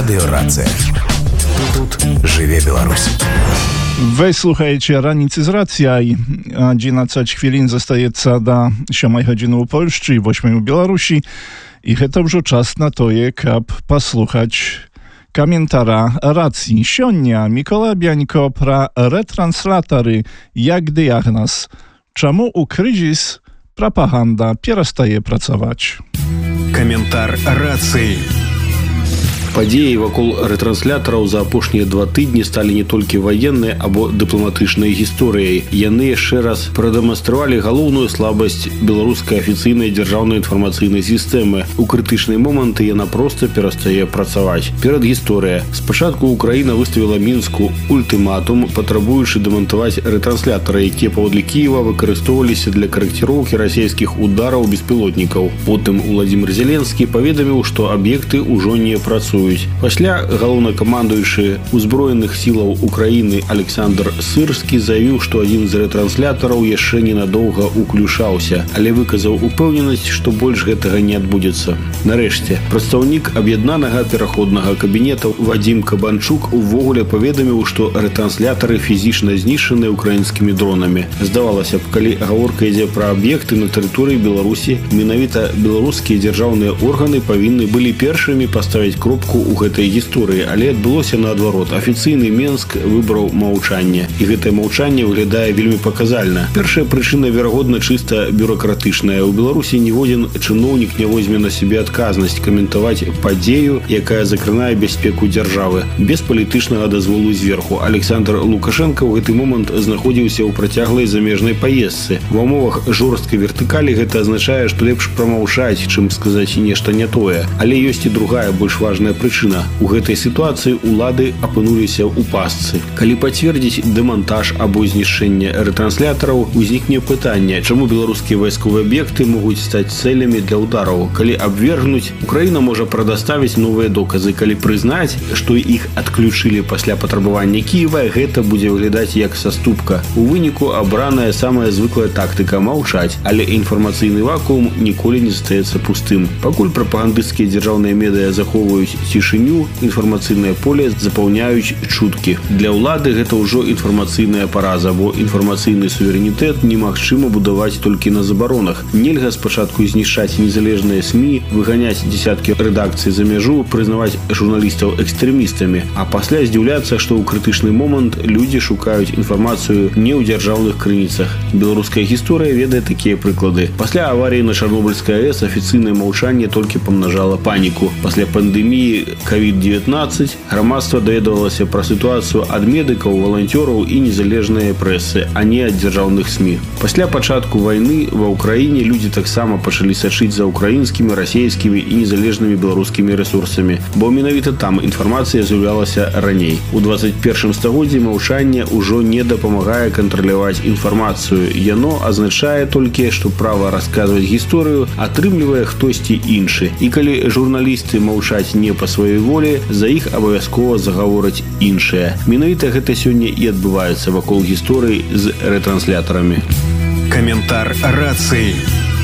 Радыёрацыя. Тут жыве Беларусь. Вы слухаеце раніцы з рацыяй. 11 хвілін застаецца да 7 гадзіны ў Польшчы і 8 у Беларусі. І гэта ўжо час на тое, каб паслухаць каментара рацыі. Сёння Мікола Бянько пра ретранслатары як дыягназ. Чаму ў крызіс прапаганда перастае працаваць? Каментар рацыі. Падзеі вакол рэтранслятораў за апошнія 2 тыдні сталі не толькі ваенныя або дыпламатычнай гісторыяй. Яны яшчэ раз прадэманстравалі галоўную слабасць беларускай афіцыйнай дзяржаўнай інфармацыйнай сістэмы. У крытычныя моманты яна проста перастае працаваць. Перад гісторыя. Спачатку Украіна выставіла Мінску ультыматум, патрабуючы дэмантаваць рэтрансляторы, якія паводле Кіева выкарыстоўваліся для карэкціроўкі расійскіх удараў беспілотнікаў. Потым Уладзімір Зеленскі паведаміў, што аб'екты ўжо не працуюць. Пасля галоўнакамандуючы ўзброеных сілаў Украіны Александр Сырскі заявіў, што адзін з рэтранслятораў яшчэ ненадоўга уключаўся, але выказаў упэўненасць, што больш гэтага не адбудзецца. Нарэшце, прадстаўнік аб'яднанага пераходнага кабінета Вадзім Кабанчук увогуле паведаміў, што рэтрансляторы фізічна знішчаны украінскімі дронамі. Здавалася б, калі гаворка ідзе пра аб'екты на тэрыторыі Беларусі, менавіта беларускія дзяржаўныя органы павінны былі першымі паставіць кропку у гэтай гісторыі, але адбылося наадварот. Афіцыйны Менск выбраў маўчанне. І гэтае маўчанне выглядае вельмі паказальна. Першая прычына, верагодна, чыста бюракратычная. У Беларусі ніводзін чыноўнік не возьме на сябе адказнасць каментаваць падзею, якая закранае бяспеку дзяржавы, без палітычнага дазволу зверху. Александр Лукашенко ў гэты момант знаходзіўся ў працяглай замежнай паездцы. Ва ўмовах жорсткай вертыкалі гэта азначае, што лепш прамаўчаць, чым сказаць нешта не тое. Але ёсць і другая, больш важная прычына. У гэтай сітуацыі улады апынуліся ў пастцы. Калі пацвердзіць дэмантаж або знішчэнне рэтранслятораў, узнікне пытанне, чаму беларускія вайсковыя аб'екты могуць стаць цэлямі для удараў. Калі абвергнуць, Украіна можа прадаставіць новыя доказы. Калі прызнаць, што іх адключылі пасля патрабавання Кіева, гэта будзе выглядаць як саступка. У выніку абраная самая звыклая тактыка маўчаць, але інфармацыйны вакуум ніколі не застаецца пустым. Пакуль прапагандысцкія дзяржаўныя медыя захоўваюць цішыню, інфармацыйнае поле запаўняюць чуткі. Для ўлады гэта ўжо інфармацыйная параза, бо інфармацыйны суверэнітэт немагчыма будаваць толькі на забаронах. Нельга спачатку знішчаць незалежныя СМІ, выганяць дзесяткі рэдакцый за мяжу, прызнаваць журналістаў экстрэмістамі, а пасля здзіўляцца, што ў крытычны момант людзі шукаюць інфармацыю не ў дзяржаўных крыніцах. Беларуская гісторыя ведае такія прыклады. Пасля аварыі на Чарнобыльскай АЭС афіцыйнае маўчанне толькі памнажала паніку. Пасля пандэміі COVID-19 грамадства даведавалася пра сітуацыю ад медыкаў, валанцёраў і незалежнай прэсы, а не ад дзяржаўных СМІ. Пасля пачатку вайны ва ўкраіне людзі таксама пачалі сачыць за украінскімі, расійскімі і незалежнымі беларускімі рэсурсамі, бо менавіта там інфармацыя з'яўлялася раней. У 21 стагоддзі маўчанне ўжо не дапамагае кантраляваць інфармацыю. Яно азначае толькі, што права расказваць гісторыю атрымлівае хтосьці іншы. І калі журналісты маўчаць не па сваёй волі, за іх абавязкова загавораць іншыя. Менавіта гэта сёння і адбываецца вакол гісторыі з рэтрансляторамі. Каментар рацыі.